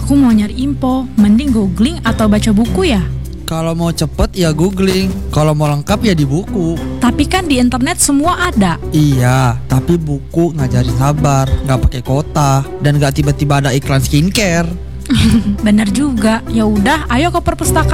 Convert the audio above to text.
aku mau nyari info, mending googling atau baca buku ya? Kalau mau cepet ya googling, kalau mau lengkap ya di buku. Tapi kan di internet semua ada. Iya, tapi buku ngajarin sabar, nggak pakai kota, dan nggak tiba-tiba ada iklan skincare. Bener juga. Ya udah, ayo ke perpustakaan.